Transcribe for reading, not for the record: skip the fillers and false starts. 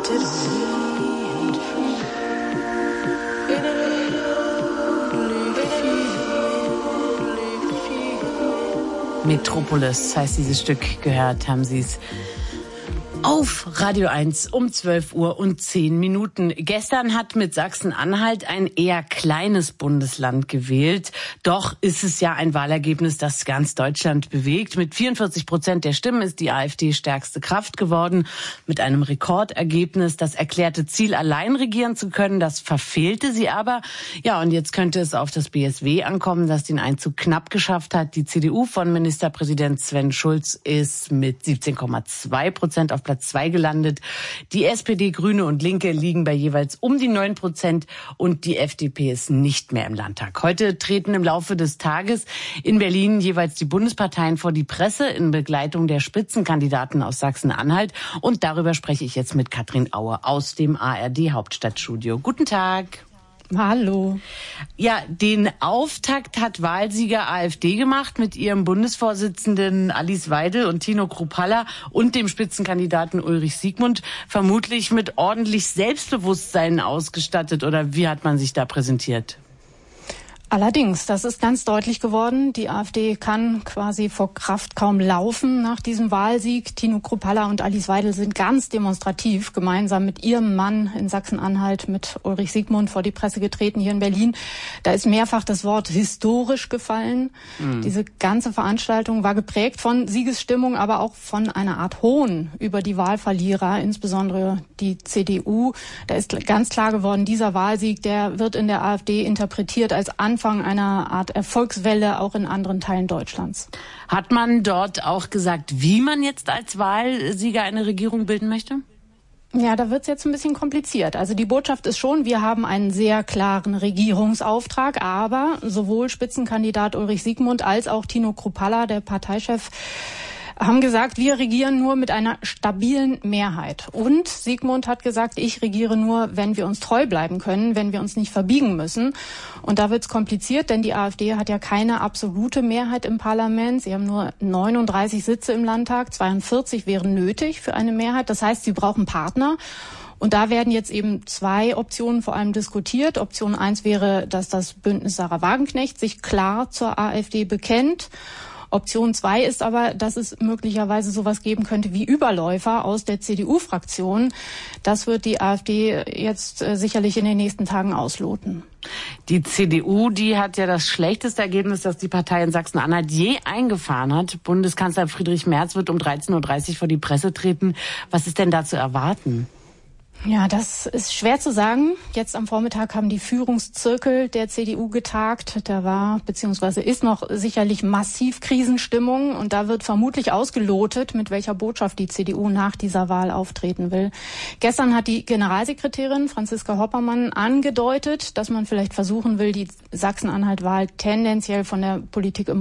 Metropolis heißt dieses Stück, gehört haben Sie es auf Radio 1 um 12:10 Uhr. Gestern hat mit Sachsen-Anhalt ein eher kleines Bundesland gewählt. Doch ist es ja ein Wahlergebnis, das ganz Deutschland bewegt. Mit 44% der Stimmen ist die AfD stärkste Kraft geworden. Mit einem Rekordergebnis. Das erklärte Ziel, allein regieren zu können, das verfehlte sie aber. Ja, und jetzt könnte es auf das BSW ankommen, das den Einzug knapp geschafft hat. Die CDU von Ministerpräsident Sven Schulz ist mit 17,2% auf Platz 2 gelandet. Die SPD, Grüne und Linke liegen bei jeweils um die 9% und die FDP ist nicht mehr im Landtag. Heute treten im Laufe des Tages in Berlin jeweils die Bundesparteien vor die Presse in Begleitung der Spitzenkandidaten aus Sachsen-Anhalt. Und darüber spreche ich jetzt mit Katrin Aue aus dem ARD Hauptstadtstudio. Guten Tag. Hallo. Ja, den Auftakt hat Wahlsieger AfD gemacht mit ihrem Bundesvorsitzenden Alice Weidel und Tino Kruppalla und dem Spitzenkandidaten Ulrich Siegmund, vermutlich mit ordentlich Selbstbewusstsein ausgestattet. Oder wie hat man sich da präsentiert? Allerdings, das ist ganz deutlich geworden. Die AfD kann quasi vor Kraft kaum laufen nach diesem Wahlsieg. Tino Kruppalla und Alice Weidel sind ganz demonstrativ gemeinsam mit ihrem Mann in Sachsen-Anhalt, mit Ulrich Siegmund, vor die Presse getreten hier in Berlin. Da ist mehrfach das Wort historisch gefallen. Diese ganze Veranstaltung war geprägt von Siegesstimmung, aber auch von einer Art Hohn über die Wahlverlierer, insbesondere die CDU. Da ist ganz klar geworden, dieser Wahlsieg, der wird in der AfD interpretiert als Anfang einer Art Erfolgswelle auch in anderen Teilen Deutschlands. Hat man dort auch gesagt, wie man jetzt als Wahlsieger eine Regierung bilden möchte? Ja, da wird's jetzt ein bisschen kompliziert. Also die Botschaft ist schon, wir haben einen sehr klaren Regierungsauftrag, aber sowohl Spitzenkandidat Ulrich Siegmund als auch Tino Kruppalla, der Parteichef, haben gesagt, wir regieren nur mit einer stabilen Mehrheit. Und Siegmund hat gesagt, ich regiere nur, wenn wir uns treu bleiben können, wenn wir uns nicht verbiegen müssen. Und da wird's kompliziert, denn die AfD hat ja keine absolute Mehrheit im Parlament. Sie haben nur 39 Sitze im Landtag, 42 wären nötig für eine Mehrheit. Das heißt, sie brauchen Partner. Und da werden jetzt eben zwei Optionen vor allem diskutiert. Option 1 wäre, dass das Bündnis Sarah Wagenknecht sich klar zur AfD bekennt. Option 2 ist aber, dass es möglicherweise sowas geben könnte wie Überläufer aus der CDU-Fraktion. Das wird die AfD jetzt sicherlich in den nächsten Tagen ausloten. Die CDU, die hat ja das schlechteste Ergebnis, das die Partei in Sachsen-Anhalt je eingefahren hat. Bundeskanzler Friedrich Merz wird um 13:30 Uhr vor die Presse treten. Was ist denn da zu erwarten? Ja, das ist schwer zu sagen. Jetzt am Vormittag haben die Führungszirkel der CDU getagt. Da war bzw. ist noch sicherlich massiv Krisenstimmung und da wird vermutlich ausgelotet, mit welcher Botschaft die CDU nach dieser Wahl auftreten will. Gestern hat die Generalsekretärin Franziska Hoppermann angedeutet, dass man vielleicht versuchen will, die Sachsen-Anhalt-Wahl tendenziell von der Politik im